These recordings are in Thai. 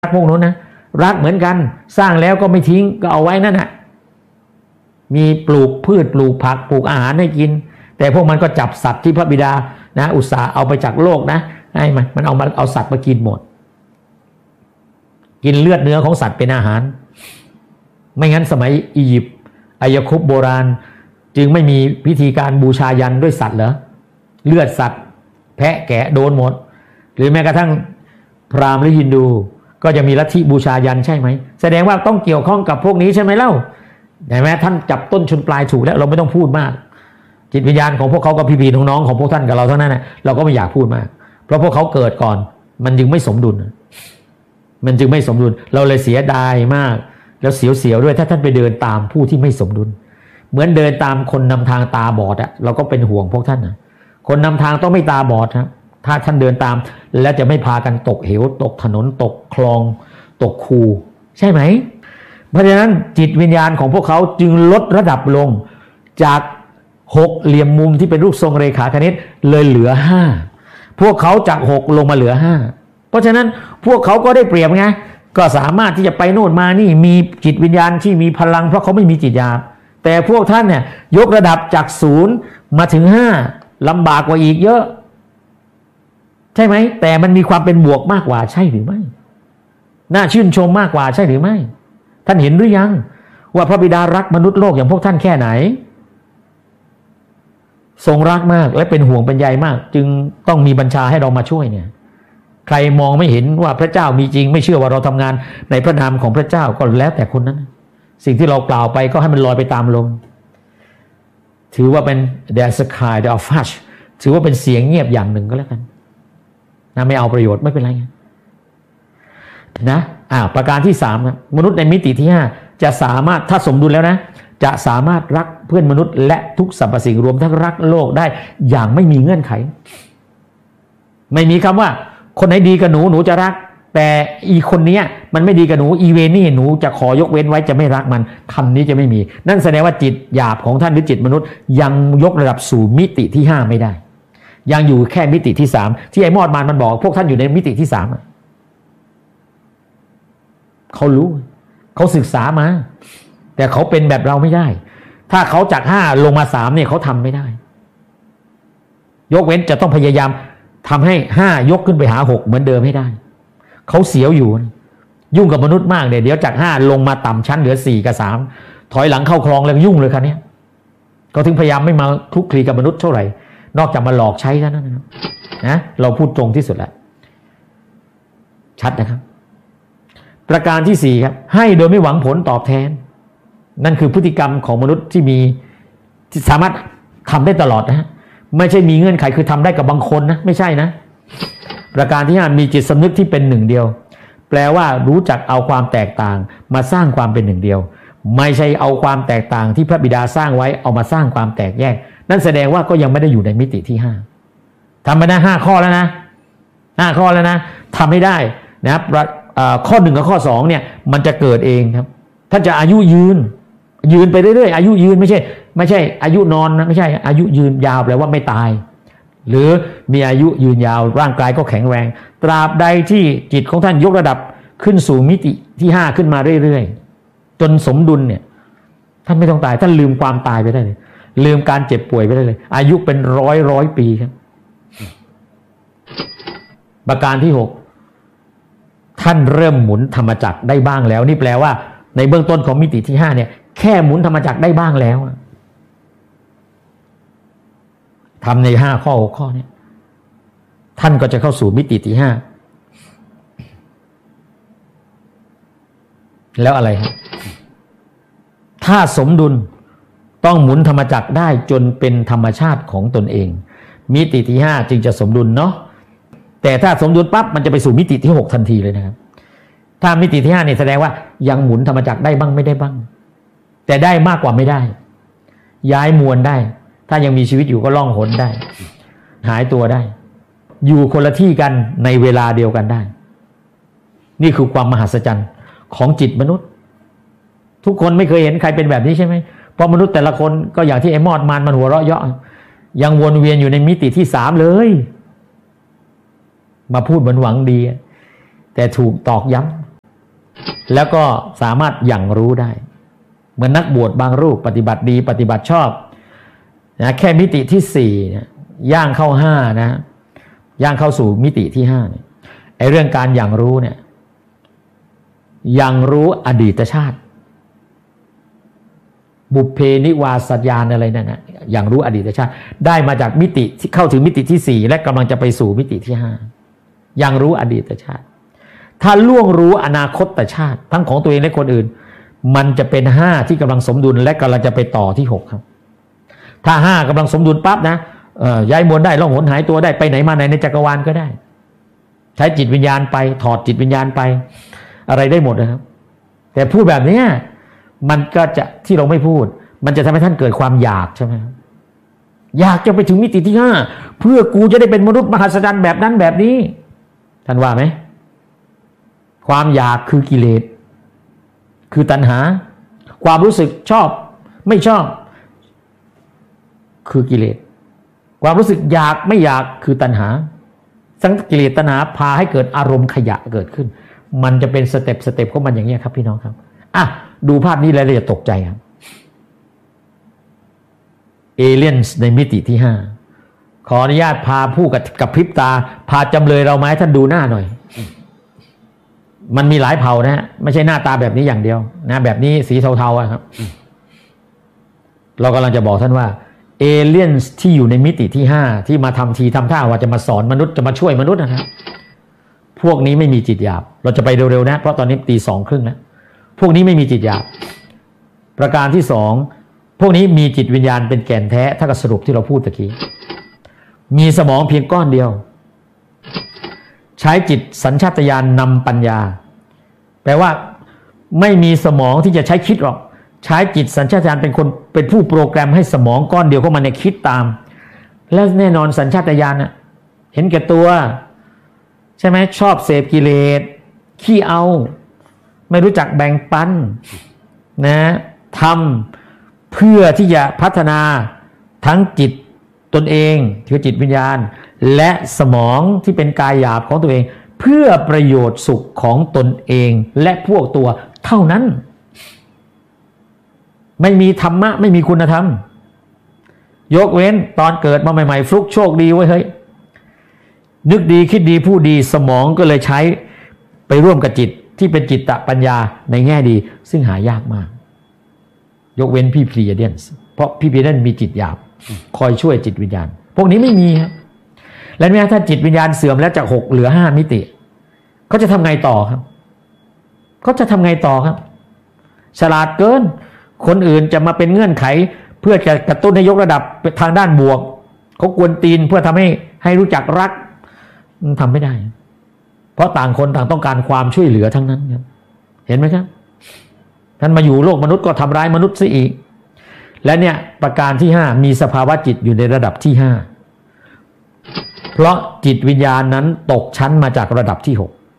รักพวกนู้นนะรักเหมือนกันสร้างแล้วก็ไม่ทิ้งก็เอาไว้นั่นน่ะมีปลูกพืชปลูกผักปลูกอาหารให้กินแต่พวกมันก็จับสัตว์ที่พระบิดานะอุตส่าห์เอาไปจากโลกนะให้มันเอาสัตว์มากินหมดกินเลือดเนื้อของสัตว์เป็นอาหารไม่งั้นสมัยอียิปต์อายคุปโบราณจึงไม่มีพิธีการบูชายันด้วยสัตว์เหรอเลือดสัตว์แพะแกะโดนหมดหรือแม้กระทั่งพราหมณ์หรือฮินดูก็จะมีลัทธิบูชายันใช่ไหมแสดงว่าต้องเกี่ยวข้องกับพวกนี้ใช่ไหมเล่าเห็นไหมท่านจับต้นชนปลายถูกแล้วเราไม่ต้องพูดมากจิตวิญญาณของพวกเขากับพี่ๆน้องๆของพวกท่านกับเราเท่านั้นนะเราก็ไม่อยากพูดมากเพราะพวกเขาเกิดก่อนมันจึงไม่สมดุลเราเลยเสียดายมากแล้วเสียวๆด้วยถ้าท่านไปเดินตามผู้ที่ไม่สมดุลเหมือนเดินตามคนนำทางตาบอดเราก็เป็นห่วงพวกท่านนะคนนำทางต้องไม่ตาบอดนะถ้าท่านเดินตามและจะไม่พากันตกเหวตกถนนตกคลองตกคูใช่ไหมเพราะฉะนั้นจิตวิญญาณของพวกเขาจึงลดระดับลงจาก6เหลี่ยมมุมที่เป็นรูปทรงเรขาคณิตเลยเหลือ5พวกเขาจาก6ลงมาเหลือ5เพราะฉะนั้นพวกเขาก็ได้เปรียบไงก็สามารถที่จะไปโน่นมานี่มีจิตวิญญาณที่มีพลังเพราะเขาไม่มีจิตญาณแต่พวกท่านเนี่ยยกระดับจาก0มาถึง5ลำบากกว่าอีกเยอะใช่ไหมแต่มันมีความเป็นบวกมากกว่าใช่หรือไม่น่าชื่นชมมากกว่าใช่หรือไม่ท่านเห็นหรือยังว่าพระบิดารักมนุษย์โลกอย่างพวกท่านแค่ไหนทรงรักมากและเป็นห่วงเป็นใยมากจึงต้องมีบัญชาให้เรามาช่วยเนี่ยใครมองไม่เห็นว่าพระเจ้ามีจริงไม่เชื่อว่าเราทำงานในพระนามของพระเจ้าก็แล้วแต่คนนั้นสิ่งที่เรากล่าวไปก็ให้มันลอยไปตามลมถือว่าเป็น there's a kind of hush ถือว่าเป็นเสียงเงียบอย่างหนึ่งก็แล้วกันนะไม่เอาประโยชน์ไม่เป็นไรนะประการที่3นะมนุษย์ในมิติที่5จะสามารถถ้าสมดุลแล้วนะจะสามารถรักเพื่อนมนุษย์และทุกสรรพสิ่งรวมทั้งรักโลกได้อย่างไม่มีเงื่อนไขไม่มีคำว่าคนไหนดีกับหนูจะรักแต่อีคนนี้มันไม่ดีกับหนูอีเวนี่หนูจะขอยกเว้นไว้จะไม่รักมันคำนี้จะไม่มีนั่นแสดงว่าจิตหยาบของท่านหรือจิตมนุษย์ยังยกระดับสู่มิติที่5ไม่ได้ยังอยู่แค่มิติที่3ที่ไอ้มอดมันบอกพวกท่านอยู่ในมิติที่3เขารู้เขาศึกษามาแต่เขาเป็นแบบเราไม่ได้ถ้าเขาจาก5ลงมา3เนี่ยเขาทำไม่ได้ยกเว้นจะต้องพยายามทำให้5ยกขึ้นไปหา6เหมือนเดิมให้ได้เขาเสียวอยู่ยุ่งกับมนุษย์มากเนี่ยเดี๋ยวจาก5ลงมาต่ำชั้นเหลือ4กับ3ถอยหลังเข้าคลองแล้วยุ่งเลยครับเนี่ยเขาถึงพยายามไม่มาคลุกคลีกับมนุษย์เท่าไหร่นอกจากมาหลอกใช้เท่านั้นนะเราพูดตรงที่สุดแล้วชัดนะครับประการที่4ครับให้โดยไม่หวังผลตอบแทนนั่นคือพฤติกรรมของมนุษย์ที่สามารถทำได้ตลอดนะไม่ใช่มีเงื่อนไขคือทำได้กับบางคนนะไม่ใช่นะประการที่5มีจิตสำนึกที่เป็นหนึ่งเดียวแปลว่ารู้จักเอาความแตกต่างมาสร้างความเป็นหนึ่งเดียวไม่ใช่เอาความแตกต่างที่พระบิดาสร้างไว้เอามาสร้างความแตกแยกนั่นแสดงว่าก็ยังไม่ได้อยู่ในมิติที่5ทำไปได้5ข้อแล้วนะ5ข้อแล้วนะทำให้ได้นะครับข้อ1กับข้อ2เนี่ยมันจะเกิดเองครับท่านจะอายุยืนไปเรื่อยๆอายุยืนไม่ใช่อายุนอนนะไม่ใช่อายุยืนยาวแปลว่าไม่ตายหรือมีอายุยืนยาวร่างกายก็แข็งแรงตราบใดที่จิตของท่านยกระดับขึ้นสู่มิติที่5ขึ้นมาเรื่อยๆจนสมดุลเนี่ยท่านไม่ต้องตายท่านลืมความตายไปได้เลยลืมการเจ็บป่วยไปได้เลยอายุเป็นร้อยปีครับประการที่6ท่านเริ่มหมุนธรรมจักรได้บ้างแล้วนี่แปลว่าในเบื้องต้นของมิติที่5เนี่ยแค่หมุนธรรมจักรได้บ้างแล้วทำใน5ข้อ6ข้อนี้ท่านก็จะเข้าสู่มิติที่5แล้วอะไรครับถ้าสมดุลต้องหมุนธรรมจักรได้จนเป็นธรรมชาติของตนเองมิติที่5จึงจะสมดุลเนาะแต่ถ้าสมดุลปั๊บมันจะไปสู่มิติที่6ทันทีเลยนะครับถ้ามิติที่5เนี่ยแสดงว่ายังหมุนธรรมจักรได้บ้างไม่ได้บ้างแต่ได้มากกว่าไม่ได้ย้ายมวลได้ถ้ายังมีชีวิตอยู่ก็ล่องหนได้หายตัวได้อยู่คนละที่กันในเวลาเดียวกันได้นี่คือความมหัศจรรย์ของจิตมนุษย์ทุกคนไม่เคยเห็นใครเป็นแบบนี้ใช่ไหมเพราะมนุษย์แต่ละคนก็อย่างที่ไอ้มอดมันหัวเราะเยาะยังวนเวียนอยู่ในมิติที่3เลยมาพูดเหมือนหวังดีแต่ถูกตอกย้ำแล้วก็สามารถอย่างรู้ได้เหมือนนักบวชบางรูปปฏิบัติดีปฏิบัติชอบนะแค่มิติที่สี่เนี่ยย่างเข้าห้านะย่างเข้าสู่มิติที่ห้าเนี่ยไอ้เรื่องการอย่างรู้เนี่ยอย่างรู้อดีตชาติบุพเพนิวาสญาณอะไรนั่นนะอย่างรู้อดีตชาติได้มาจากมิติที่เข้าถึงมิติที่สี่และกำลังจะไปสู่มิติที่ห้าอย่างรู้อดีตชาติถ้าล่วงรู้อนาคตชาติทั้งของตัวเองและคนอื่นมันจะเป็นห้าที่กำลังสมดุลและกำลังจะไปต่อที่หกครับถ้าห้ากำลังสมดุลปั๊บนะย้ายมวลได้ล่องหนหายตัวได้ไปไหนมาไหนในจักรวาลก็ได้ใช้จิตวิญญาณไปถอดจิตวิญญาณไปอะไรได้หมดนะครับแต่พูดแบบนี้มันก็จะที่เราไม่พูดมันจะทำให้ท่านเกิดความอยากใช่ไหมอยากจะไปถึงมิติที่ห้าเพื่อกูจะได้เป็นมนุษย์มหัศจรรย์แบบนั้นแบบนี้ท่านว่าไหมความอยากคือกิเลสคือตัณหาความรู้สึกชอบไม่ชอบคือกิเลสความรู้สึกอยากไม่อยากคือตัณหาสังกิเลสตัณหาพาให้เกิดอารมณ์ขยะเกิดขึ้นมันจะเป็นสเต็ปของมันอย่างนี้ครับพี่น้องครับอ่ะดูภาพนี้แล้วอย่าตกใจครับเอเลี่ยนในมิติที่ห้าขออนุญาตพาผู้กับพริบตาพาจำเลยเราไหมท่านดูหน้าหน่อยมันมีหลายเผ่านะฮะไม่ใช่หน้าตาแบบนี้อย่างเดียวนะแบบนี้สีเทาๆครับเรากำลังจะบอกท่านว่าเอเลี่ยนที่อยู่ในมิติที่ห้าที่มาทำทีทำท่าว่าจะมาสอนมนุษย์จะมาช่วยมนุษย์นะครับพวกนี้ไม่มีจิตหยาบเราจะไปเร็วๆนะเพราะตอนนี้ 2:30 แล้วพวกนี้ไม่มีจิตหยาบประการที่สองพวกนี้มีจิตวิญญาณเป็นแก่นแท้ถ้ากับสรุปที่เราพูดตะกี้มีสมองเพียงก้อนเดียวใช้จิตสัญชาตญาณนำปัญญาแปลว่าไม่มีสมองที่จะใช้คิดหรอกใช้จิตสัญชาตญาณเป็นคนเป็นผู้โปรแกรมให้สมองก้อนเดียวของมันเนี่ยคิดตามและแน่นอนสัญชาตญาณน่ะเห็นแก่ตัวใช่ไหมชอบเสพกิเลสขี้เอาไม่รู้จักแบ่งปันนะทำเพื่อที่จะพัฒนาทั้งจิตตนเองคือจิตวิญญาณและสมองที่เป็นกายหยาบของตัวเองเพื่อประโยชน์สุขของตนเองและพวกตัวเท่านั้นไม่มีธรรมะไม่มีคุณธรรมยกเว้นตอนเกิดมาใหม่ๆฟลุกโชคดีไว้เฮ้ยนึกดีคิดดีพูดดีสมองก็เลยใช้ไปร่วมกับจิตที่เป็นจิตตปัญญาในแง่ดีซึ่งหายากมากยกเว้นพี่พรีเดียนเพราะพี่พรีเดียนมีจิตหยาบคอยช่วยจิตวิญญาณพวกนี้ไม่มีครับและแม้ถ้าจิตวิญญาณเสื่อมแล้วจาก6เหลือ5มิติเขาจะทำไงต่อครับเขาจะทำไงต่อครับฉลาดเกินคนอื่นจะมาเป็นเงื่อนไขเพื่อจะกระตุ้นให้ยกระดับทางด้านบวกเขากวนตีนเพื่อทำให้รู้จักรักทำไม่ได้เพราะต่างคนต่างต้องการความช่วยเหลือทั้งนั้นครับเห็นไหมครับท่านมาอยู่โลกมนุษย์ก็ทำร้ายมนุษย์ซะอีกและเนี่ยประการที่5มีสภาวะจิตอยู่ในระดับที่5เพราะจิตวิญญาณนั้นตกชั้นมาจากระดับที่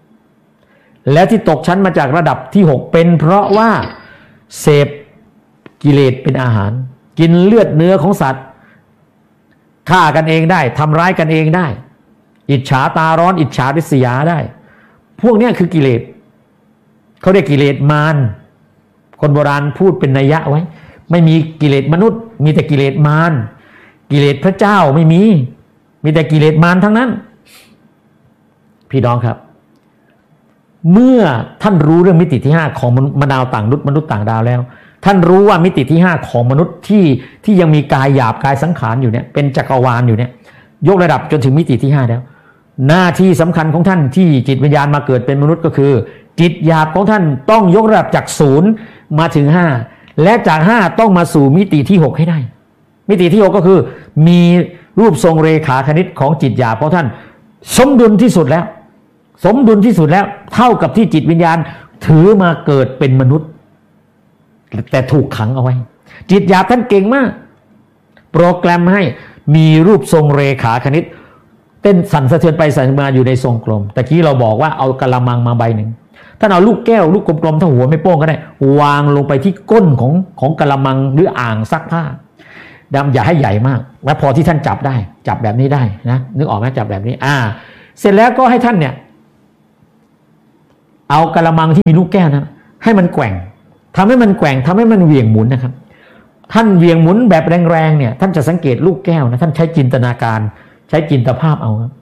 6และที่ตกชั้นมาจากระดับที่6เป็นเพราะว่าเสพกิเลสเป็นอาหารกินเลือดเนื้อของสัตว์ฆ่ากันเองได้ทำร้ายกันเองได้อิจฉาตาร้อนอิจฉาริษยาได้พวกนี้คือกิเลสเขาเรียกกิเลสมารคนโบราณพูดเป็นนัยยะไว้ไม่มีกิเลสมนุษย์มีแต่กิเลสมารกิเลสพระเจ้าไม่มีแต่กิเลสมารทั้งนั้นพี่น้องครับเมื่อท่านรู้เรื่องมิติที่5ของมนุษย์ต่างมนุษย์ต่างดาวแล้วท่านรู้ว่ามิติที่5ของมนุษย์ที่ยังมีกายหยาบกายสังขารอยู่เนี่ยเป็นจักรวาลอยู่เนี่ยยกระดับจนถึงมิติที่5แล้วหน้าที่สำคัญของท่านที่จิตวิญญาณมาเกิดเป็นมนุษย์ก็คือจิตหยาบของท่านต้องยกระดับจาก0มาถึง5และจาก5ต้องมาสู่มิติที่6ให้ได้มิติที่6ก็คือมีรูปทรงเรขาคณิตของจิตหยาบของท่านสมดุลที่สุดแล้วเท่ากับที่จิตวิญญาณถือมาเกิดเป็นมนุษย์แต่ถูกขังเอาไว้จิตหยาบท่านเก่งมากโปรแกรมให้มีรูปทรงเรขาคณิตเต้นสั่นสะเทือนไปสั่นมาอยู่ในทรงกลมตะกี้เราบอกว่าเอากะละมังมาใบหนึ่งท่านเอาลูกแก้วลูกกลมๆถ้าหัวไม่โป้งก็ได้วางลงไปที่ก้นของกะละมังหรืออ่างซักผ้าดำอย่าให้ใหญ่มากและพอที่ท่านจับได้จับแบบนี้ได้นะนึกออกไหมจับแบบนี้เสร็จแล้วก็ให้ท่านเนี่ยเอากระมังที่มีลูกแก้วนะให้มันแกว่งทำให้มันแกว่งทำให้มันเหวี่ยงหมุนนะครับท่านเหวี่ยงหมุนแบบแรงๆเนี่ยท่านจะสังเกตลูกแก้วนะท่านใช้จินตนาการใช้จินตภาพเอาครับ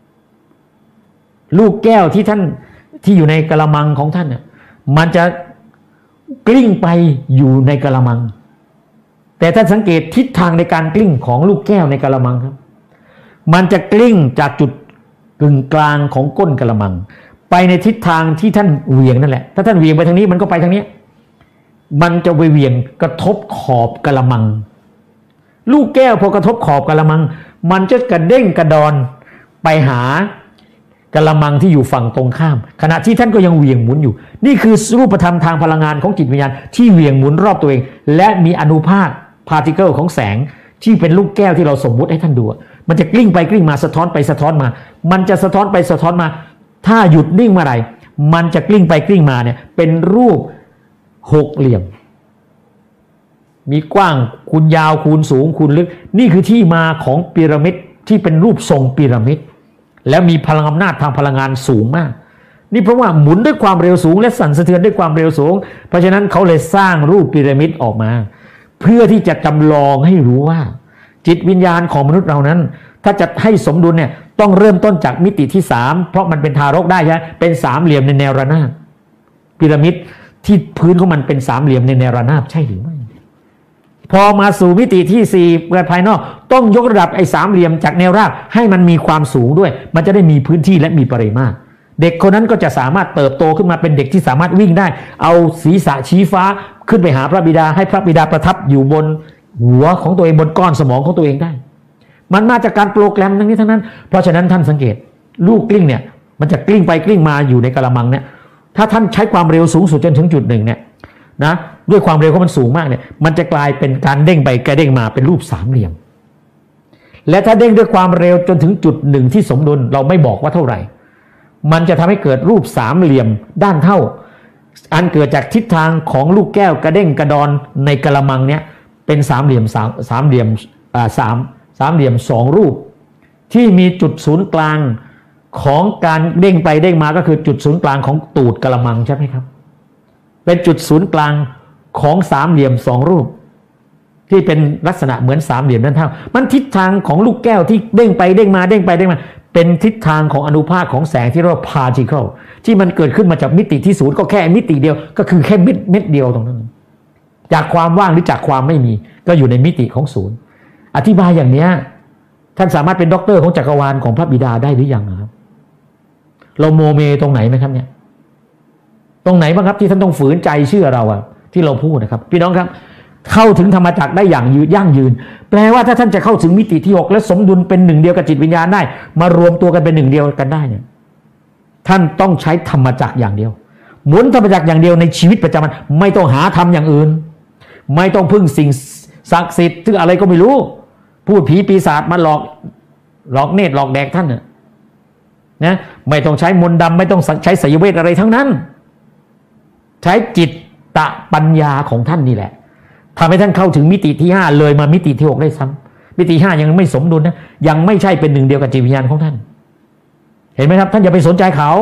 ลูกแก้วที่ท่านที่อยู่ในกระมังของท่านเนี่ยมันจะกลิ้งไปอยู่ในกระมังแต่ท่านสังเกตทิศทางในการกลิ้งของลูกแก้วในกระมังครับมันจะกลิ้งจากจุดกึ่งกลางของก้นกระมังไปในทิศทางที่ท่านเหวี่ยงนั่นแหละถ้าท่านเหวี่ยงไปทางนี้มันก็ไปทางนี้มันจะไปเหวี่ยงกระทบขอบกระมังลูกแก้วพอกระทบขอบกระมังมันจะกระเด้งกระดอนไปหากระมังที่อยู่ฝั่งตรงข้ามขณะที่ท่านก็ยังเหวี่ยงหมุนอยู่นี่คือรูปธรรมทางพลังงานของจิตวิญญาณที่เหวี่ยงหมุนรอบตัวเองและมีอนุภาคพาร์ติเคิลของแสงที่เป็นลูกแก้วที่เราสมมุติให้ท่านดูมันจะกลิ้งไปกลิ้งมาสะท้อนไปสะท้อนมามันจะสะท้อนไปสะท้อนมาถ้าหยุดนิ่งเมื่อไหร่มันจะกลิ้งไปกลิ้งมาเนี่ยเป็นรูปหกเหลี่ยมมีกว้างคูณยาวคูณสูงคูณลึกนี่คือที่มาของพีระมิดที่เป็นรูปทรงพีระมิดแล้วมีพลังอำนาจทางพลังงานสูงมากนี่เพราะว่าหมุนด้วยความเร็วสูงและสั่นสะเทือนด้วยความเร็วสูงเพราะฉะนั้นเขาเลยสร้างรูปพีระมิดออกมาเพื่อที่จะจำลองให้รู้ว่าจิตวิญญาณของมนุษย์เรานั้นถ้าจะให้สมดุลเนี่ยต้องเริ่มต้นจากมิติที่3เพราะมันเป็นทารกได้ใช่ไหมเป็นสามเหลี่ยมในแนวระนาบพีระมิดที่พื้นของมันเป็นสามเหลี่ยมในแนวระนาบใช่หรือไม่พอมาสู่มิติที่4เกิดภายนอกต้องยกระดับไอ้สามเหลี่ยมจากแนวราบให้มันมีความสูงด้วยมันจะได้มีพื้นที่และมีปริมาตรเด็กคนนั้นก็จะสามารถเติบโตขึ้นมาเป็นเด็กที่สามารถวิ่งได้เอาศีรษะชี้ฟ้าขึ้นไปหาพระบิดาให้พระบิดาประทับอยู่บนหัวของตัวเองบนก้อนสมองของตัวเองได้มันมาจากการโปรแกรมทั้งนี้ทั้งนั้นเพราะฉะนั้นท่านสังเกตลูกกลิ้งเนี่ยมันจะกลิ้งไปกลิ้งมาอยู่ในกระมังเนี่ยถ้าท่านใช้ความเร็วสูงสุดจนถึงจุดหนึ่งเนี่ยนะด้วยความเร็วของมันสูงมากเนี่ยมันจะกลายเป็นการเด้งไปกระเด้งมาเป็นรูปสามเหลี่ยมและถ้าเด้งด้วยความเร็วจนถึงจุดหนึ่งที่สมดุลเราไม่บอกว่าเท่าไหร่มันจะทำให้เกิดรูปสามเหลี่ยมด้านเท่าอันเกิดจากทิศทางของลูกแก้วกระเด้งกระดอนในกระมังเนี่ยเป็นสามเหลี่ยมสามเหลี่ยมสองรูปที่มีจุดศูนย์กลางของการเด้งไปเด้งมาก็คือจุดศูนย์กลางของตูดกระมังใช่ไหมครับเป็นจุดศูนย์กลางของสามเหลี่ยมสองรูปที่เป็นลักษณะเหมือนสามเหลี่ยมด้านเท่ามันทิศทางของลูกแก้วที่เด้งไปเด้งมาเด้งไปเด้งมาเป็นทิศทางของอนุภาคของแสงที่เรียกว่า particle ที่มันเกิดขึ้นมาจากมิติที่ศูนย์ก็แค่มิติเดียวก็คือแค่เม็ดเดียวตรงนั้นจากความว่างหรือจากความไม่มีก็อยู่ในมิติของศูนย์อธิบายอย่างนี้ท่านสามารถเป็นด็อกเตอร์ของจักรวาลของพระบิดาได้หรือยังครับเราโมเมตรงไหนไหมครับเนี่ยตรงไหนบ้างครับที่ท่านต้องฝืนใจเชื่อเราอะที่เราพูดนะครับพี่น้องครับเข้าถึงธรรมจักรได้อย่างยั่งยืนแปลว่าถ้าท่านจะเข้าถึงมิติที่6และสมดุลเป็นหนึ่งเดียวกับจิตวิญญาณได้มารวมตัวกันเป็นหนึ่งเดียวกันได้เนี่ยท่านต้องใช้ธรรมจักรอย่างเดียวหมุนธรรมจักรอย่างเดียวในชีวิตประจำวันไม่ต้องหาทำอย่างอื่นไม่ต้องพึ่งสิ่งศักดิ์สิทธิ์หรืออะไรก็ไม่รู้พูดผีปีศาจมาหลอกเนตรหลอกแดกท่านนะไม่ต้องใช้มนต์ดำไม่ต้องใช้ไสยเวทอะไรทั้งนั้นใช้จิตตะปัญญาของท่านนี่แหละทำให้ท่านเข้าถึงมิติที่5เลยมามิติที่6ได้ซ้ำมิติ5ยังไม่สมดุลนะยังไม่ใช่เป็นหนึ่งเดียวกับจิตวิญญาณของท่านเห็นไหมครับท่านอย่าไปสนใจเขา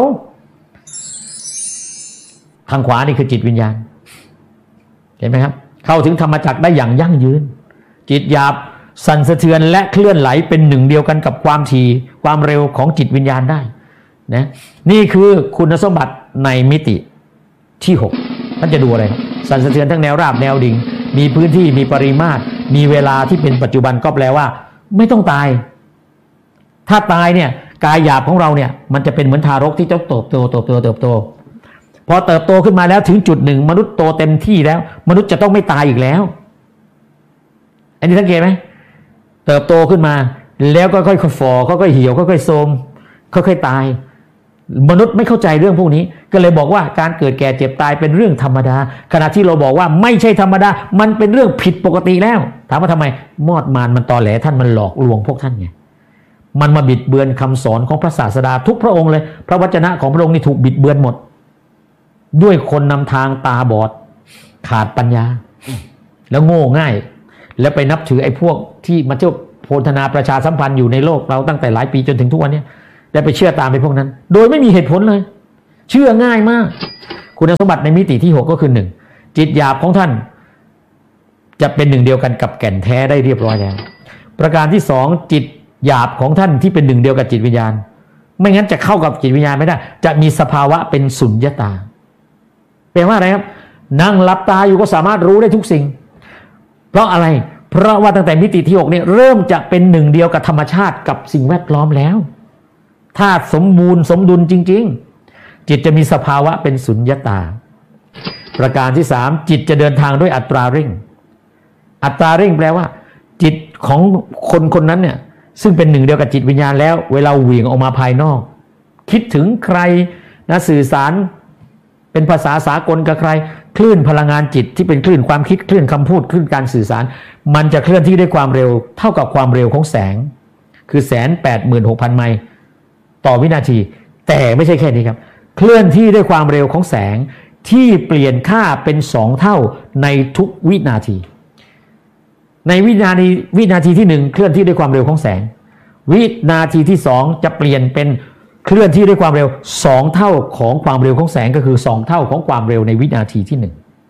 ทางขวานี่คือจิตวิญญาณเห็นไหมครับเข้าถึงธรรมจักรได้อย่างยั่งยืนจิตหยาบสั่นสะเทือนและเคลื่อนไหลเป็นหนึ่งเดียวกันกับความถี่ความเร็วของจิตวิญญาณได้นะนี่คือคุณสมบัติในมิติที่6ท่านจะดูอะไรสั่นสะเทือนทั้งแนวราบแนวดิ่งมีพื้นที่มีปริมาตรมีเวลาที่เป็นปัจจุบันก็แปลว่าไม่ต้องตายถ้าตายเนี่ยกายหยาบของเราเนี่ยมันจะเป็นเหมือนทารกที่จะเติบโตพอเติบโตขึ้นมาแล้วถึงจุดหนึ่งมนุษย์โตเต็มที่แล้วมนุษย์จะต้องไม่ตายอีกแล้วอันนี้สังเกตไหมเติบโตขึ้นมาแล้วก็ค่อยๆฝ่อค่อยๆเหี่ยวค่อยๆโทรมค่อยๆตายมนุษย์ไม่เข้าใจเรื่องพวกนี้ก็เลยบอกว่าการเกิดแก่เจ็บตายเป็นเรื่องธรรมดาขณะที่เราบอกว่าไม่ใช่ธรรมดามันเป็นเรื่องผิดปกติแล้วถามว่าทำไมมอดมารมันตอแหลท่านมันหลอกลวงพวกท่านไงมันมาบิดเบือนคำสอนของพระศาสดาทุกพระองค์เลยพระวจนะของพระองค์นี่ถูกบิดเบือนหมดด้วยคนนำทางตาบอดขาดปัญญาแล้วโง่ง่ายแล้วไปนับถือไอ้พวกที่มาเที่ยวโพธนาประชาสัมพันธ์อยู่ในโลกเราตั้งแต่หลายปีจนถึงทุกวันนี้ได้ไปเชื่อตามไปพวกนั้นโดยไม่มีเหตุผลเลยเชื่อง่ายมากคุณสมบัติในมิติที่6ก็คือ1จิตหยาบของท่านจะเป็นหนึ่งเดียวกันกับแก่นแท้ได้เรียบร้อยแล้วประการที่2จิตหยาบของท่านที่เป็นหนึ่งเดียวกับจิตวิญญาณไม่งั้นจะเข้ากับจิตวิญญาณไม่ได้จะมีสภาวะเป็นสุญญตาแปลว่าอะไรครับนั่งหลับตาอยู่ก็สามารถรู้ได้ทุกสิ่งเพราะอะไรเพราะว่าตั้งแต่มิติที่6เนี่ยเริ่มจะเป็นหนึ่งเดียวกับธรรมชาติกับสิ่งแวดล้อมแล้วถ้าสมบูรณ์สมดุลจริงๆจิตจะมีสภาวะเป็นสุญญตาประการที่3จิตจะเดินทางด้วยอัตราเร่งอัตราเร่งแปลว่าจิตของคนนั้นเนี่ยซึ่งเป็นหนึ่งเดียวกับจิตวิญญาณแล้วเวลาเหวี่ยงออกมาภายนอกคิดถึงใครนะสื่อสารเป็นภาษาสากลกับใครคลื่นพลังงานจิตที่เป็นคลื่นความคิดคลื่นคำพูดคลื่นการสื่อสารมันจะเคลื่อนที่ด้วยความเร็วเท่ากับความเร็วของแสงคือ186,000 ไมล์ต่อวินาทีแต่ไม่ใช่แค่นี้ครับเคลื่อนที่ด้วยความเร็วของแสงที่เปลี่ยนค่าเป็น2 เท่าในทุกวินาทีในวินาทีที่1เคลื่อนที่ด้วยความเร็วของแสงวินาทีที่2จะเปลี่ยนเป็นเคลื่อนที่ด้วยความเร็ว2 เท่าของความเร็วของแสงก็คือ2 เท่าของความเร็วในวินาทีที่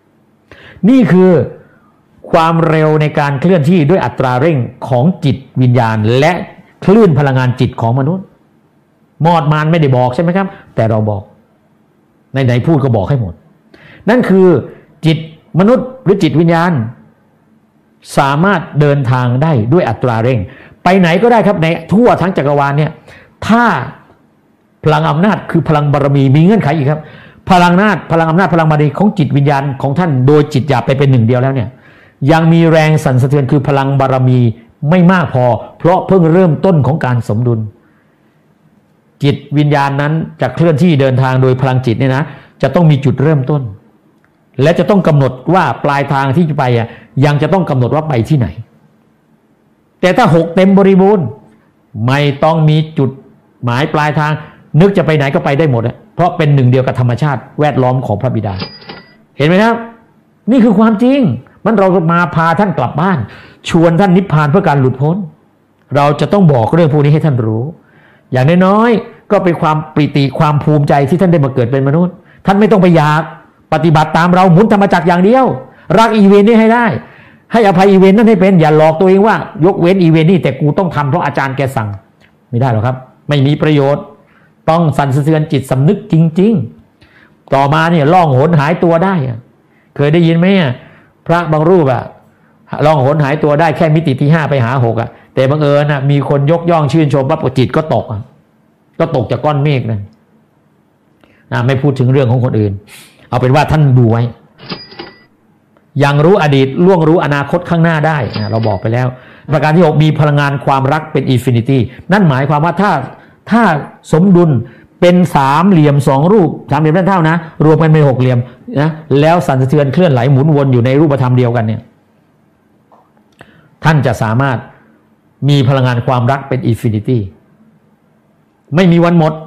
1นี่คือความเร็วในการเคลื่อนที่ด้วยอัตราเร่งของจิตวิญญาณและคลื่นพลังงานจิตของมนุษย์มอดมานไม่ได้บอกใช่ไหมครับแต่เราบอกไหนพูดก็บอกให้หมดนั่นคือจิตมนุษย์หรือจิตวิญญาณสามารถเดินทางได้ด้วยอัตราเร่งไปไหนก็ได้ครับในทั่วทั้งจักรวาลเนี่ยถ้าพลังอำนาจคือพลังบารมีมีเงื่อนไขอีกครับพลังอำนาจพลังบารมีของจิตวิญญาณของท่านโดยจิตหยาบไปเป็นหนึ่งเดียวแล้วเนี่ยยังมีแรงสั่นสะเทือนคือพลังบารมีไม่มากพอเพราะเพิ่งเริ่มต้นของการสมดุลจิตวิญญาณนั้นจะเคลื่อนที่เดินทางโดยพลังจิตเนี่ยนะจะต้องมีจุดเริ่มต้นและจะต้องกำหนดว่าปลายทางที่จะไปยังจะต้องกำหนดว่าไปที่ไหนแต่ถ้า6เต็มบริบูรณ์ไม่ต้องมีจุดหมายปลายทางนึกจะไปไหนก็ไปได้หมดเพราะเป็นหนึ่งเดียวกับธรรมชาติแวดล้อมของพระบิดาเห็นไหมครับนี่คือความจริงมันเรามาพาท่านกลับบ้านชวนท่านนิพพานเพื่อการหลุดพ้นเราจะต้องบอกเรื่องพวกนี้ให้ท่านรู้อย่างน้อยๆก็เป็นความปิติความภูมิใจที่ท่านได้มาเกิดเป็นมนุษย์ท่านไม่ต้องไปอยากปฏิบัติตามเราหมุนธรรมจักรอย่างเดียวรักอีเวนต์นี้ให้ได้ให้อภัยอีเวนต์นั้นให้เป็นอย่าหลอกตัวเองว่ายกเว้นอีเวนต์นี่แต่กูต้องทำเพราะอาจารย์แกสั่งไม่ได้หรอกครับไม่มีประโยชน์ต้องสั่นสะเทือนจิตสำนึกจริงๆต่อมาเนี่ยล่องหนหายตัวได้เคยได้ยินไหมพระบางรูปล่องหนหายตัวได้แค่มิติที่5ไปหา6แต่บังเอิญมีคนยกย่องชื่นชมปั๊บจิตก็ตกจากก้อนเมฆนั่นไม่พูดถึงเรื่องของคนอื่นเอาเป็นว่าท่านดูไว้ยังรู้อดีตล่วงรู้อนาคตข้างหน้าได้เราบอกไปแล้วประการที่6มีพลังงานความรักเป็นอินฟินิตี้นั่นหมายความว่าถ้าสมดุลเป็น3เหลี่ยม2รูป3เหลี่ยมด้านเท่านะรวมกันเป็น6เหลี่ยมนะแล้วสั่นสะเทือนเคลื่อนไหลหมุนวนอยู่ในรูปธรรมเดียวกันเนี่ยท่านจะสามารถมีพลังงานความรักเป็นอินฟินิตี้ไม่มีวันหมด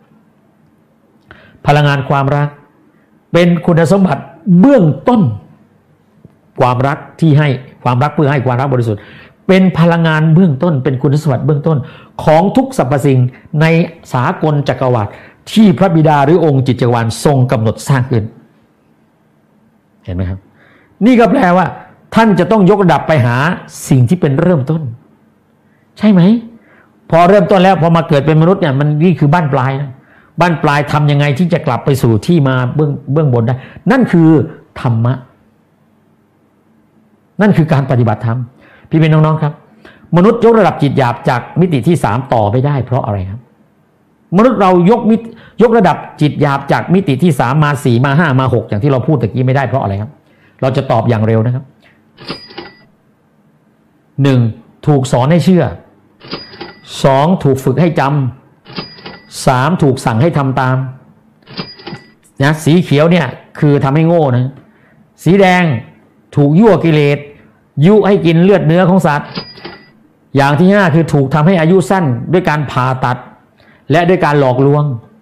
พลังงานความรักเป็นคุณสมบัติเบื้องต้นความรักที่ให้ความรักเพื่อให้ความรักบริสุทธิ์เป็นพลังงานเบื้องต้นเป็นคุณสมบัติเบื้องต้นของทุกสรรพสิ่งในสากลจักรวาลที่พระบิดาหรือองค์จิตจักรวาลทรงกำหนดสร้างขึ้นเห็นไหมครับนี่ก็แปลว่าท่านจะต้องยกระดับไปหาสิ่งที่เป็นเริ่มต้นใช่ไหมพอเริ่มต้นแล้วพอมาเกิดเป็นมนุษย์เนี่ยมันนี่คือบ้านปลายนะบ้านปลายทำยังไงที่จะกลับไปสู่ที่มาเบื้องบนได้นั่นคือธรรมะนั่นคือการปฏิบัติธรรมพี่เป็นน้องๆครับมนุษย์ยกระดับจิตหยาบจากมิติที่3ต่อไม่ได้เพราะอะไรครับมนุษย์เรายกระดับจิตหยาบจากมิติที่3มา4มา5มา6อย่างที่เราพูดตะกี้ไม่ได้เพราะอะไรครับเราจะตอบอย่างเร็วนะครับ1ถูกสอนให้เชื่อ2ถูกฝึกให้จำ3ถูกสั่งให้ทำตามนะสีเขียวเนี่ยคือทำให้โง่นะสีแดงถูกยั่วกิเลสยุให้กินเลือดเนื้อของสัตว์อย่างที่5คือถูกทำให้อายุสั้นด้วยการผ่าตัดและด้วยการหลอกลวง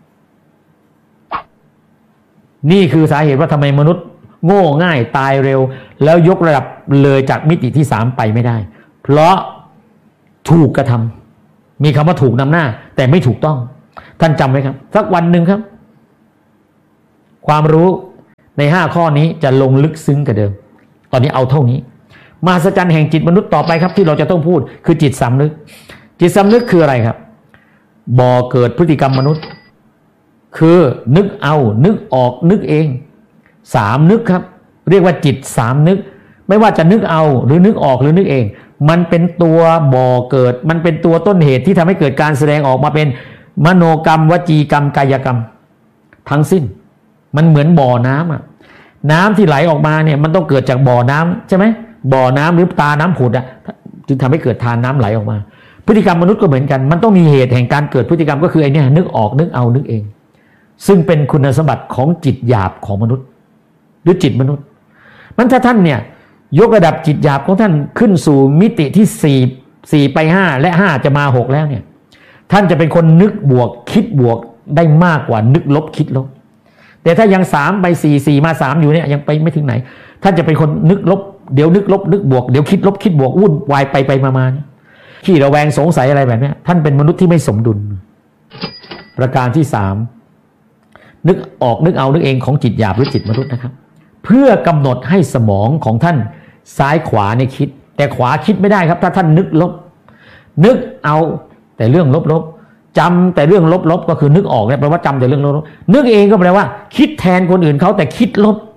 นี่คือสาเหตุว่าทำไมมนุษย์โง่ง่ายตายเร็วแล้วยกระดับเลยจากมิติที่3ไปไม่ได้เพราะถูกกระทำมีคำว่าถูกนำหน้าแต่ไม่ถูกต้องท่านจำไว้ครับสักวันหนึ่งครับความรู้ใน5ข้อนี้จะลงลึกซึ้งกว่าเดิมตอนนี้เอาเท่านี้มหัศจรรย์แห่งจิตมนุษย์ต่อไปครับที่เราจะต้องพูดคือจิตสำนึกจิตสำนึกคืออะไรครับบ่อเกิดพฤติกรรมมนุษย์คือนึกเอานึกออกนึกเอง3นึกครับเรียกว่าจิต3นึกไม่ว่าจะนึกเอาหรือนึกออกหรือนึกเองมันเป็นตัวบ่อเกิดมันเป็นตัวต้นเหตุที่ทำให้เกิดการแสดงออกมาเป็นมโนกรรมวจีกรรมกายกรรมทั้งสิ้นมันเหมือนบ่อน้ำอะน้ำที่ไหลออกมาเนี่ยมันต้องเกิดจากบ่อน้ำใช่ไหมบ่อน้ำหรือตาน้ำผุดอะจึงทำให้เกิดทานน้ำไหลออกมาพฤติกรรมมนุษย์ก็เหมือนกันมันต้องมีเหตุแห่งการเกิดพฤติกรรมก็คือไอ้นี่นึกออกนึกเอานึกเองซึ่งเป็นคุณสมบัติของจิตหยาบของมนุษย์หรือจิตมนุษย์มันถ้าท่านเนี่ยยกระดับจิตหยาบของท่านขึ้นสู่มิติที่4ไป5และ5จะมา6แล้วเนี่ยท่านจะเป็นคนนึกบวกคิดบวกได้มากกว่านึกลบคิดลบแต่ถ้ายัง3ไป4มา3อยู่เนี่ยยังไปไม่ถึงไหนท่านจะเป็นคนนึกลบเดี๋ยวนึกลบนึกบวกเดี๋ยวคิดลบคิดบวกวุ่นวายไปมาขี้ระแวงสงสัยอะไรแบบนี้ท่านเป็นมนุษย์ที่ไม่สมดุลประการที่3นึกออกนึกเอานึกเองของจิตหยาบหรือจิตมนุษย์นะครับเพื่อกำหนดให้สมองของท่านซ้ายขวาในคิดแต่ขวาคิดไม่ได้ครับถ้าท่านนึกลบนึกเอาแต่เรื่องลบจำแต่เรื่องลบก็คือนึกออกเนี่ยแปลว่าจำแต่เรื่องลบนึกเองก็แปลว่าคิดแทนคนอื่นเขาแต่คิดลบ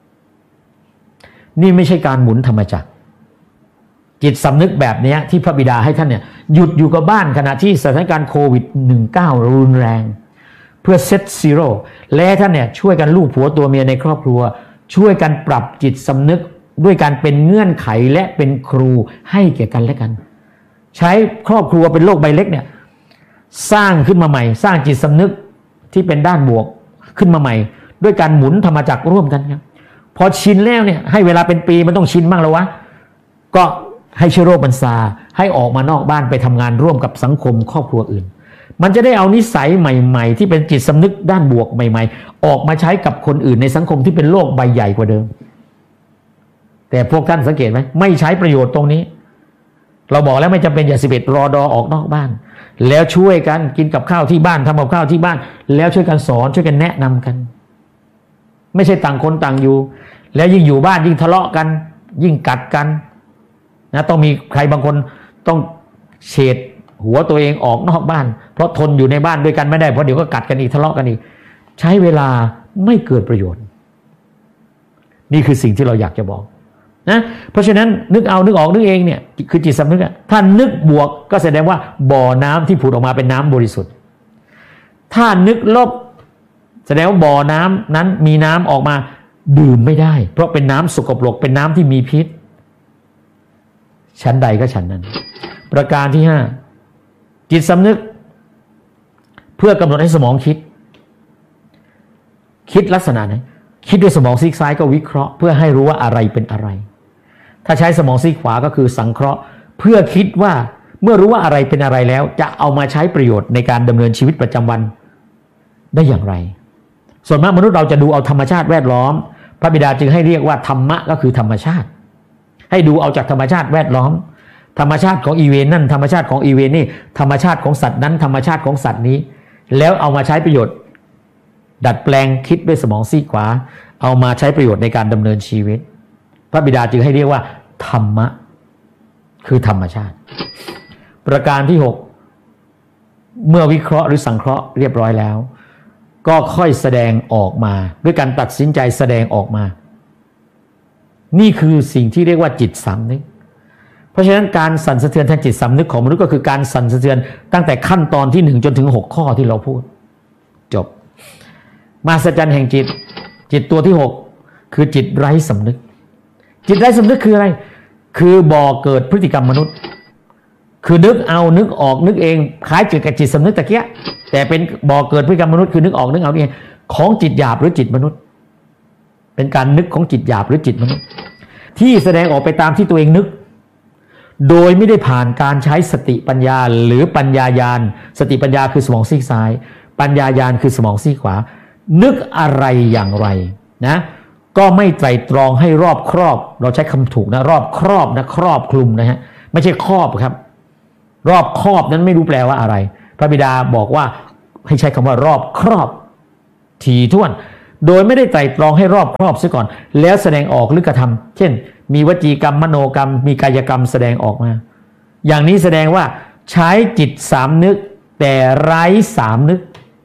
นี่ไม่ใช่การหมุนธรรมจักรจิตสำนึกแบบนี้ที่พระบิดาให้ท่านเนี่ยหยุดอยู่กับบ้านขณะที่สถานการณ์โควิด-19 รุนแรงเพื่อเซตซีโร่และท่านเนี่ยช่วยกันลูกผัวตัวเมียในครอบครัวช่วยกันปรับจิตสำนึกด้วยการเป็นเงื่อนไขและเป็นครูให้แก่กันและกันใช้ครอบครัวเป็นโลกใบเล็กเนี่ยสร้างขึ้นมาใหม่สร้างจิตสำนึกที่เป็นด้านบวกขึ้นมาใหม่ด้วยการหมุนธรรมจักรร่วมกันครับพอชินแล้วเนี่ยให้เวลาเป็นปีมันต้องชินบ้างแล้ววะก็ให้เชื้อโรคมันซาให้ออกมานอกบ้านไปทำงานร่วมกับสังคมครอบครัวอื่นมันจะได้เอานิสัยใหม่ๆที่เป็นจิตสำนึกด้านบวกใหม่ๆออกมาใช้กับคนอื่นในสังคมที่เป็นโลกใบใหญ่กว่าเดิมแต่พวกท่านสังเกตไหมไม่ใช้ประโยชน์ตรงนี้เราบอกแล้วไม่จำเป็นอย่า11 รอดอออกนอกบ้านแล้วช่วยกันกินกับข้าวที่บ้านทำกับข้าวที่บ้านแล้วช่วยกันสอนช่วยกันแนะนำกันไม่ใช่ต่างคนต่างอยู่แล้วยิ่งอยู่บ้านยิ่งทะเลาะกันยิ่งกัดกันนะต้องมีใครบางคนต้องเฉดหัวตัวเองออกนอกบ้านเพราะทนอยู่ในบ้านด้วยกันไม่ได้เพราะเดี๋ยวก็กัดกันอีกทะเลาะกันอีกใช้เวลาไม่เกิดประโยชน์นี่คือสิ่งที่เราอยากจะบอกนะเพราะฉะนั้นนึกเอานึกออกนึกเองเนี่ยคือจิตสำนึกถ้านึกบวกก็แสดงว่าบ่อน้ำที่ผุดออกมาเป็นน้ำบริสุทธิ์ถ้านึกลบแสดงว่าบ่อน้ำนั้นมีน้ำออกมาดื่มไม่ได้เพราะเป็นน้ำสกปรกเป็นน้ำที่มีพิษชั้นใดก็ชั้นนั้นประการที่5จิตสำนึกเพื่อกำหนดให้สมองคิดลักษณะไหนคิดด้วยสมองซีกซ้ายก็วิเคราะห์เพื่อให้รู้ว่าอะไรเป็นอะไรถ้าใช้สมองซีกขวาก็คือสังเคราะห์เพื่อคิดว่าเมื่อรู้ว่าอะไรเป็นอะไรแล้วจะเอามาใช้ประโยชน์ในการดำเนินชีวิตประจำวันได้อย่างไรส่วนมากมนุษย์เราจะดูเอาธรรมชาติแวดล้อมพระบิดาจึงให้เรียกว่าธรรมะก็คือธรรมชาติให้ดูเอาจากธรรมชาติแวดล้อมธรรมชาติของอีเวนนั่นธรรมชาติของอีเวนนี่ธรรมชาติของสัตว์นั้นธรรมชาติของสัตว์นี้แล้วเอามาใช้ประโยชน์ดัดแปลงคิดด้วยสมองซีกขวาเอามาใช้ประโยชน์ในการดำเนินชีวิตพระบิดาจึงให้เรียกว่าธรรมะคือธรรมชาติประการที่6เมื่อวิเคราะห์หรือสังเคราะห์เรียบร้อยแล้วก็ค่อยแสดงออกมาด้วยการตัดสินใจแสดงออกมานี่คือสิ่งที่เรียกว่าจิตสำนึกเพราะฉะนั้นการสั่นสะเทือนทางจิตสำนึกของมนุษย์ก็คือการสั่นสะเทือนตั้งแต่ขั้นตอนที่1จนถึง6ข้อที่เราพูดจบมหัศจรรย์แห่งจิตตัวที่6คือจิตไร้สำนึกจิตไร้สำนึกคืออะไรคือบ่อเกิดพฤติกรรมมนุษย์คือนึกเอานึกออกนึกเองคล้ายกับจิตสำนึกตะเกียแต่เป็นบ่อเกิดพฤติกรรมมนุษย์คือนึกออกนึกเอาเองของจิตหยาบหรือจิตมนุษย์เป็นการนึกของจิตหยาบหรือจิตมนุษย์ที่แสดงออกไปตามที่ตัวเองนึกโดยไม่ได้ผ่านการใช้สติปัญญาหรือปัญญาญาณสติปัญญาคือสมองซีกซ้ายปัญญาญาณคือสมองซีกขวานึกอะไรอย่างไรนะก็ไม่ไตร่ตรองให้รอบครอบเราใช้คำถูกนะรอบครอบนะครอบคลุมนะฮะไม่ใช่ครอบครับรอบครอบนั้นไม่รู้แปลว่าอะไรพระบิดาบอกว่าให้ใช้คำว่ารอบครอบถี่ถ้วนโดยไม่ได้ไตร่ตรองให้รอบครอบซะก่อนแล้วแสดงออกหรือกระทำเช่นมีวจีกรรมมโนกรรมมีกายกรรมแสดงออกมาอย่างนี้แสดงว่าใช้จิตสามนึกแต่ไร้สามนึก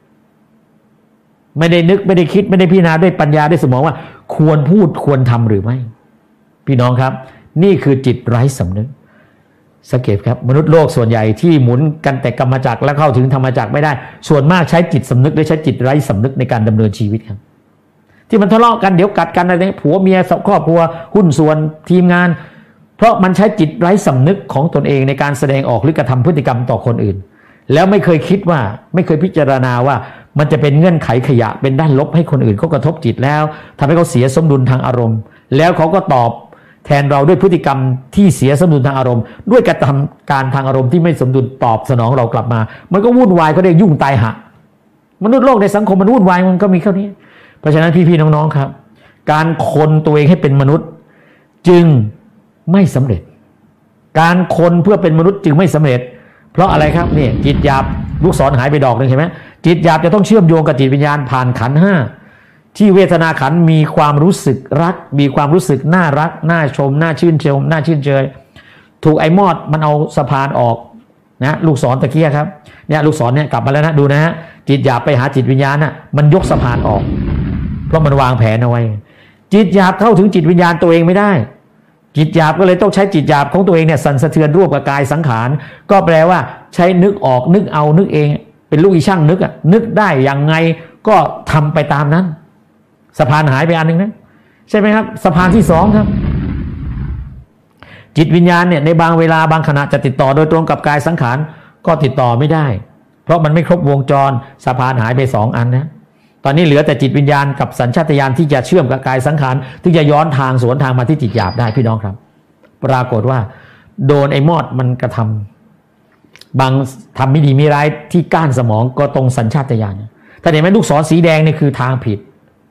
ไม่ได้นึกไม่ได้คิดไม่ได้พิจารณาด้วยปัญญาด้วยสมองว่าควรพูดควรทำหรือไม่พี่น้องครับนี่คือจิตไร้สำนึกสังเกตครับมนุษย์โลกส่วนใหญ่ที่หมุนกันแต่กรรมจักรและเข้าถึงธรรมจักรไม่ได้ส่วนมากใช้จิตสำนึกหรือใช้จิตไร้สำนึกในการดำเนินชีวิตครับที่มันทะเลาะกันเดี๋ยวกัดกันอะไรผัวเมียครอบครัวหุ้นส่วนทีมงานเพราะมันใช้จิตไร้สำนึกของตนเองในการแสดงออกหรือกระทำพฤติกรรมต่อคนอื่นแล้วไม่เคยคิดว่าไม่เคยพิจารณาว่ามันจะเป็นเงื่อนไขขยะเป็นด้านลบให้คนอื่นเขากระทบจิตแล้วทำให้เขาเสียสมดุลทางอารมณ์แล้วเขาก็ตอบแทนเราด้วยพฤติกรรมที่เสียสมดุลทางอารมณ์ด้วยกระทำการทางอารมณ์ที่ไม่สมดุลตอบสนองเรากลับมามันก็วุ่นวายก็ได้ยุ่งตายหะมนุษย์โลกในสังคมมันวุ่นวายมันก็มีแค่นี้เพราะฉะนั้นพี่ๆน้องๆครับการคนตัวเองให้เป็นมนุษย์จึงไม่สำเร็จการคนเพื่อเป็นมนุษย์จึงไม่สำเร็จเพราะอะไรครับนี่จิตหยาบลูกศรหายไปดอกนึงเห็นไหมจิตหยาบจะต้องเชื่อมโยงกับจิตวิญญาณผ่านขันธ์ห้าที่เวทนาขันธ์มีความรู้สึกรักมีความรู้สึกน่ารักน่าชมน่าชื่นชมน่าชื่นเชยถูกไอ้มอดมันเอาสะพานออกนะลูกศรตะเกียครับเนี่ยลูกศรเนี่ยกลับมาแล้วนะดูนะฮะจิตหยาบไปหาจิตวิญญาณน่ะมันยกสะพานออกเพราะมันวางแผนเอาไว้จิตหยาบเข้าถึงจิตวิญญาณตัวเองไม่ได้จิตหยาบก็เลยต้องใช้จิตหยาบของตัวเองเนี่ยสั่นสะเทือนร่วมกับกายสังขารก็แปลว่าใช้นึกออกนึกเอานึกเองเป็นลูกอีช่างนึกอะนึกได้อย่างไงก็ทำไปตามนั้นสะพานหายไปอันนึงนะใช่ไหมครับสะพานที่สองครับจิตวิญญาณเนี่ยในบางเวลาบางขณะจะติดต่อโดยตรงกับกายสังขารก็ติดต่อไม่ได้เพราะมันไม่ครบวงจรสะพานหายไปสองอันนะตอนนี้เหลือแต่จิตวิญญาณกับสัญชาตญาณที่จะเชื่อมกับกายสังขารที่จะย้อนทางสวนทางมาที่จิตหยาบได้พี่น้องครับปรากฏว่าโดนไอ้มอดมันกระทำบางทำไม่ดีไม่ร้ายที่ก้านสมองก็ตรงสัญชาตญาณถ้าเห็นไหมลูกศรสีแดงนี่คือทางผิด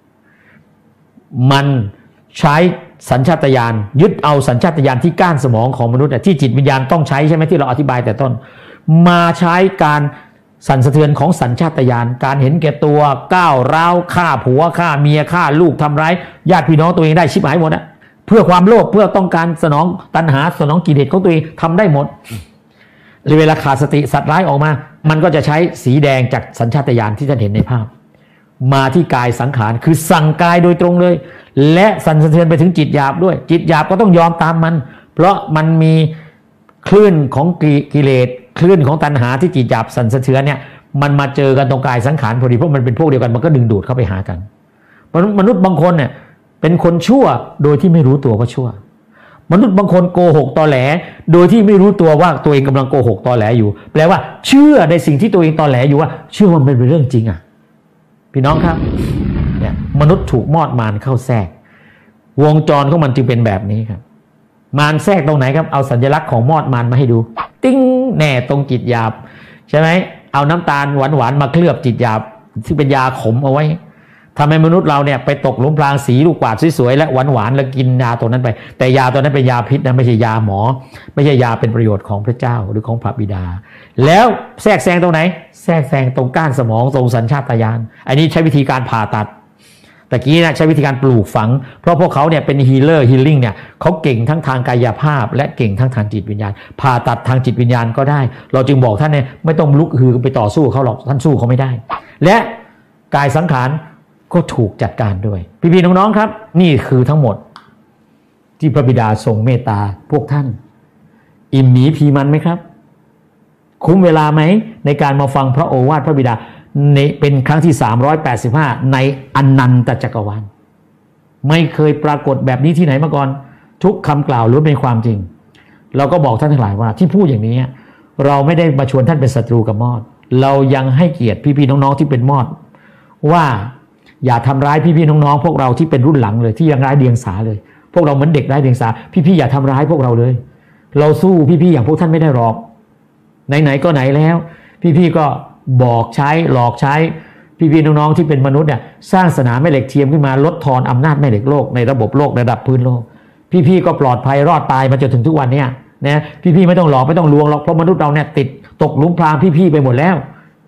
มันใช้สัญชาตญาณยึดเอาสัญชาตญาณที่ก้านสมองของมนุษย์ที่จิตวิญญาณต้องใช้ใช่ไหมที่เราอธิบายแต่ต้นมาใช้การสั่นสะเทือนของสัญชาตญาณการเห็นแก่ตัวก้าวร้าวฆ่าผัวฆ่าเมียฆ่าลูกทำร้ายญาติพี่น้องตัวเองได้ชิบหายหมดอะเพื่อความโลภเพื่อต้องการสนองตัณหาสนองกิเลสของตัวเองทำได้หมดเวลาขาดสติสัตว์ร้ายออกมามันก็จะใช้สีแดงจากสัญชาตญาณที่ท่านเห็นในภาพมาที่กายสังขารคือสั่งกายโดยตรงเลยและสั่นสะเทือนไปถึงจิตหยาบด้วยจิตหยาบก็ต้องยอมตามมันเพราะมันมีคลื่นของกิเลสคลื่นของตัณหาที่จิตหยาบสั่นสะเทือนเนี่ยมันมาเจอกันตรงกายสังขารพอดีเพราะมันเป็นพวกเดียวกันมันก็ดึงดูดเข้าไปหากันมนุษย์บางคนเนี่ยเป็นคนชั่วโดยที่ไม่รู้ตัวว่าชั่วมนุษย์บางคนโกหกตอแหลโดยที่ไม่รู้ตัวว่าตัวเองกำลังโกหกตอแหลอยู่แปลว่าเชื่อในสิ่งที่ตัวเองตอแหลอยู่ว่าเชื่อว่ามันเป็นเรื่องจริงอ่ะพี่น้องครับเนี่ยมนุษย์ถูกมอดมารเข้าแทรกวงจรของมันจึงเป็นแบบนี้ครับมารแทรกตรงไหนครับเอาสัญลักษณ์ของมอดมารมาให้ดูติ้งแน่ตรงจิตหยาบใช่ไหมเอาน้ำตาลหวานๆมาเคลือบจิตหยาบซึ่งเป็นยาขมเอาไว้ทำให้มนุษย์เราเนี่ยไปตกหลุมพรางสีลูกกวาดสวยๆและหวานๆแล้วกินยาตัวนั้นไปแต่ยาตัวนั้นเป็นยาพิษนะไม่ใช่ยาหมอไม่ใช่ยาเป็นประโยชน์ของพระเจ้าหรือของพระบิดาแล้วแทรกแซงตรงไหนแทรกแซงตรงก้านสมองตรงสัญชาตญาณอันนี้ใช้วิธีการผ่าตัดตะกี้นะใช้วิธีการปลูกฝังเพราะพวกเขาเนี่ยเป็นฮีลลิ่งเนี่ยเขาเก่งทั้งทางกายภาพและเก่งทั้งทางจิตวิญญาณผ่าตัดทางจิตวิญญาณก็ได้เราจึงบอกท่านเนี่ยไม่ต้องลุกฮือไปต่อสู้เขาหรอกท่านสู้เขาไม่ได้และกายสังขารก็ถูกจัดการด้วยพี่ๆน้องๆครับนี่คือทั้งหมดที่พระบิดาทรงเมตตาพวกท่านอิ่มหมีพีมันไหมครับคุ้มเวลาไหมในการมาฟังพระโอวาทพระบิดาในเป็นครั้งที่385ในอนันตจักรวาลไม่เคยปรากฏแบบนี้ที่ไหนมาก่อนทุกคำกล่าวล้วนเป็นความจริงเราก็บอกท่านทั้งหลายว่าที่พูดอย่างนี้เราไม่ได้มาชวนท่านเป็นศัตรูกับมอดเรายังให้เกียรติพี่ๆน้องๆที่เป็นมอดว่าอย่าทำร้ายพี่ๆน้องๆพวกเราที่เป็นรุ่นหลังเลยที่ยังไร้เดียงสาเลยพวกเราเหมือนเด็กไร้เดียงสาพี่ๆอย่าทำร้ายพวกเราเลยเราสู้พี่ๆอย่างพวกท่านไม่ได้หรอกไหนๆก็ไหนแล้วพี่ๆก็บอกใช้หลอกใช้พี่ๆน้องๆที่เป็นมนุษย์เนี่ยสร้างสนามแม่เหล็กเทียมขึ้นมาลดทอนอำนาจแม่เหล็กโลกในระบบโลกระดับพื้นโลกพี่ๆก็ปลอดภัยรอดตายมาจนถึงทุกวันเนี่ยนะพี่ๆไม่ต้องหลอกไม่ต้องลวงหรอกเพราะมนุษย์เราเนี่ยติดตกหลุมพรางพี่ๆไปหมดแล้ว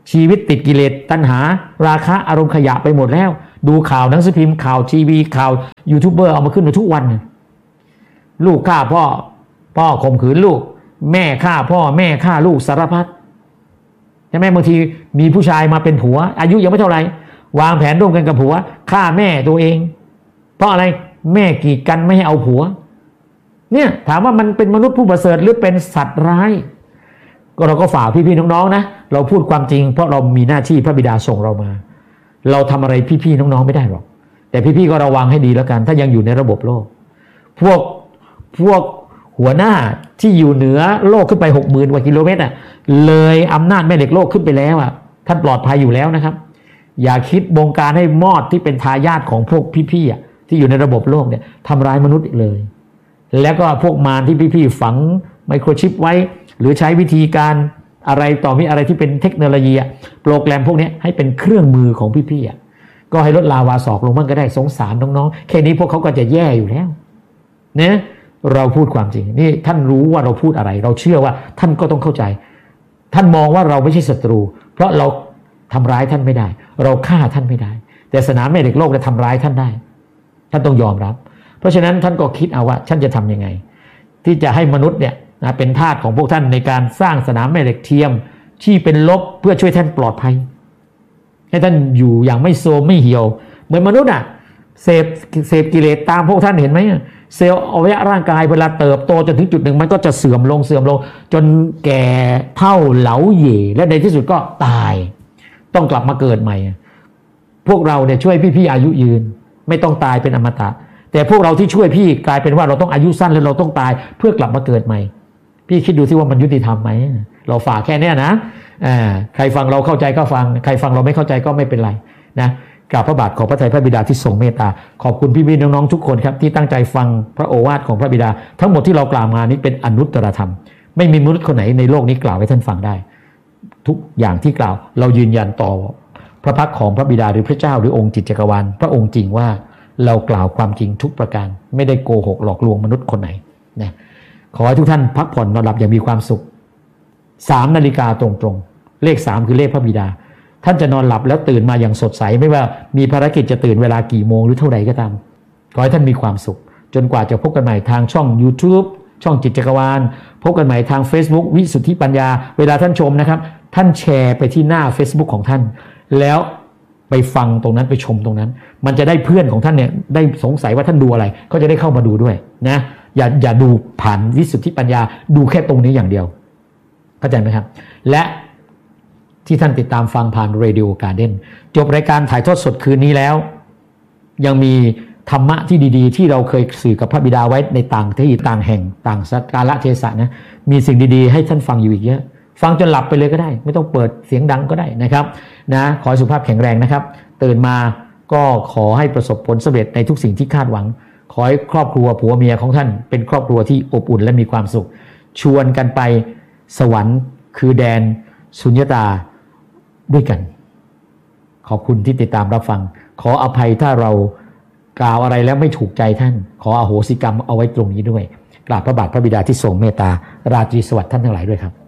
ชีวิตติดกิเลสตัณหาราคะอารมณ์ขยะไปหมดแล้วดูข่าวหนังสือพิมพ์ข่าวทีวีข่าวยูทูบเบอร์เอามาขึ้นมาทุกวันลูกฆ่าพ่อข่มขืนลูกแม่ฆ่าพ่อแม่ฆ่าลูกสารพัดใช่ไหมบางทีมีผู้ชายมาเป็นผัวอายุยังไม่เท่าไหร่วางแผนร่วมกันกับผัวฆ่าแม่ตัวเองเพราะอะไรแม่กีดกันไม่ให้เอาผัวเนี่ยถามว่ามันเป็นมนุษย์ผู้ประเสริฐหรือเป็นสัตว์ร้ายก็เราก็ฝากพี่ๆน้องๆนะเราพูดความจริงเพราะเรามีหน้าที่พระบิดาส่งเรามาเราทำอะไรพี่ๆน้องๆไม่ได้หรอกแต่พี่ๆก็ระวังให้ดีแล้วกันถ้ายังอยู่ในระบบโลกพวกหัวหน้าที่อยู่เหนือโลกขึ้นไป 60,000 กว่ากิโลเมตรเลยอำนาจแม่เหล็กโลกขึ้นไปแล้วท่านปลอดภัยอยู่แล้วนะครับอย่าคิดบงการให้มอดที่เป็นทายาทของพวกพี่ๆที่อยู่ในระบบโลกเนี่ยทำร้ายมนุษย์เลยแล้วก็พวกมารที่พี่ๆฝังไมโครชิปไว้หรือใช้วิธีการอะไรต่อมีอะไรที่เป็นเทคโนโลยีโปรแกรมพวกนี้ให้เป็นเครื่องมือของพี่ๆก็ให้ลดลาวาศอกลงบ้างก็ได้สงสารน้องๆแค่นี้พวกเขาก็จะแย่อยู่แล้วเนี่ยเราพูดความจริงนี่ท่านรู้ว่าเราพูดอะไรเราเชื่อว่าท่านก็ต้องเข้าใจท่านมองว่าเราไม่ใช่ศัตรูเพราะเราทำร้ายท่านไม่ได้เราฆ่าท่านไม่ได้แต่สนามแม่เหล็กโลกจะทำร้ายท่านได้ท่านต้องยอมรับเพราะฉะนั้นท่านก็คิดเอาว่าท่านจะทำยังไงที่จะให้มนุษย์เนี่ยเป็นทาสของพวกท่านในการสร้างสนามแม่เหล็กเทียมที่เป็นลบเพื่อช่วยท่านปลอดภัยให้ท่านอยู่อย่างไม่โซมไม่เหี่ยวเหมือนมนุษย์เสพกิเลสตามพวกท่านเห็นไหมเซลล์อวัยวะร่างกายเวลาเติบโตจนถึงจุดหนึ่งมันก็จะเสื่อมลงจนแก่เฒ่าเหลาเหย่และในที่สุดก็ตายต้องกลับมาเกิดใหม่พวกเราเนี่ยช่วยพี่ๆอายุยืนไม่ต้องตายเป็นอมตะแต่พวกเราที่ช่วยพี่กลายเป็นว่าเราต้องอายุสั้นแล้วเราต้องตายเพื่อกลับมาเกิดใหม่พี่คิดดูสิว่ามันยุติธรรมไหมเราฝากแค่นี้นะใครฟังเราเข้าใจก็ฟังใครฟังเราไม่เข้าใจก็ไม่เป็นไรนะกราบพระบาทขอพระทัยพระบิดาที่ทรงเมตตาขอบคุณพี่ๆน้องๆทุกคนครับที่ตั้งใจฟังพระโอวาทของพระบิดาทั้งหมดที่เรากล่าวมานี้เป็นอนุตตรธรรมไม่มีมนุษย์คนไหนในโลกนี้กล่าวให้ท่านฟังได้ทุกอย่างที่กล่าวเรายืนยันต่อพระพักของพระบิดาหรือพระเจ้าหรือองค์จิตจักรวาลพระองค์จริงว่าเรากล่าวความจริงทุกประการไม่ได้โกหกหลอกลวงมนุษย์คนไหนนะขอให้ทุกท่านพักผ่อนนอนหลับอย่างมีความสุข3 นาฬิกาตรงๆเลข3คือเลขพระบิดาท่านจะนอนหลับแล้วตื่นมาอย่างสดใสไม่ว่ามีภารกิจจะตื่นเวลากี่โมงหรือเท่าไหร่ก็ตามขอให้ท่านมีความสุขจนกว่าจะพบกันใหม่ทางช่อง YouTube ช่องจิตจักรวาลพบกันใหม่ทาง Facebook วิสุทธิปัญญาเวลาท่านชมนะครับท่านแชร์ไปที่หน้า Facebook ของท่านแล้วไปฟังตรงนั้นไปชมตรงนั้นมันจะได้เพื่อนของท่านเนี่ยได้สงสัยว่าท่านดูอะไรก็จะได้เข้ามาดูด้วยนะอย่าดูผ่านวิสุทธิปัญญาดูแค่ตรงนี้อย่างเดียวเข้าใจไหมครับและที่ท่านติดตามฟังผ่าน Radio Garden จบรายการถ่ายทอดสดคืนนี้แล้วยังมีธรรมะที่ดีๆที่เราเคยสื่อกับพระบิดาไว้ในต่างที่ต่างแห่งต่างกาลเทศะนะมีสิ่งดีๆให้ท่านฟังอยู่อีกเยอะฟังจนหลับไปเลยก็ได้ไม่ต้องเปิดเสียงดังก็ได้นะครับนะขอให้สุขภาพแข็งแรงนะครับตื่นมาก็ขอให้ประสบผลสำเร็จในทุกสิ่งที่คาดหวังขอให้ครอบครัวผัวเมียของท่านเป็นครอบครัวที่อบอุ่นและมีความสุขชวนกันไปสวรรค์คือแดนสุญญตาด้วยกันขอบคุณที่ติดตามรับฟังขออภัยถ้าเรากล่าวอะไรแล้วไม่ถูกใจท่านขออโหสิกรรมเอาไว้ตรงนี้ด้วยกราบพระบาทพระบิดาที่ทรงเมตตาราตรีสวัสดิ์ท่านทั้งหลายด้วยครับ